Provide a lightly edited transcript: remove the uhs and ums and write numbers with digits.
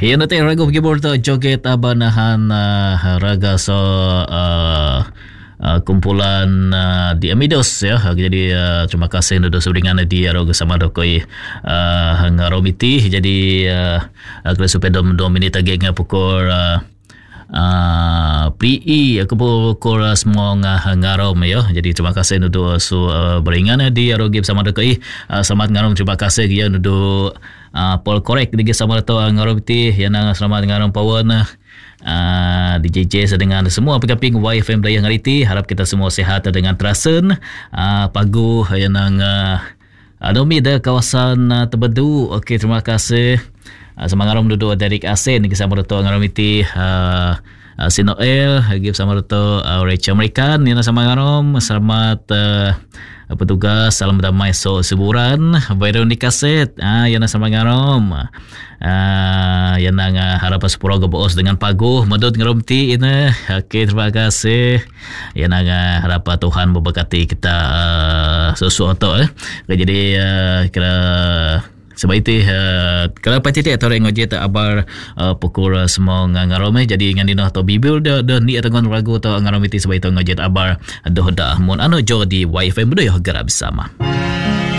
Ya nanti ragu pergi borto joget abanahan raga so kumpulan di Amidos ya. Jadi terima kasih untuk seberingan di raga sama dokoi ngaromiti. Jadi kalau supaya dom minit lagi pukul PE aku pukul semua ngarom ya. Jadi terima kasih untuk beringan di raga sama dokoi. Selamat ngarom, terima kasih ya untuk Paul korek di sama tu ngaromiti yang selamat ngarom pawan DJ Jazz dengan semua pengamping YFM Daya Ngariti. Harap kita semua sihat dengan terasen pagu yang adomi dah kawasan Terbedu. Okey, terima kasih sama ngarom duduk Derek Asen di sama tu ngaromiti Sinoel lagi sama tu Rachel American yang sama ngarom. Selamat petugas, salam damai so seburan Veronica Set yang sama ngarom yang harapan sepuluh gobos dengan paguh madut ngarom ti ini. Okey, terima kasih yang harapan Tuhan memberkati kita sesuatu jadi kira sebab itu kalau pasti atau orang ngojek abar pukul semua ngarom jadi ngan dino atau bibil dah ni atau ngan ragu atau ngarom itu sebab itu ngojek abar doh dah mun anu jo di YFM budaya gerak bersama.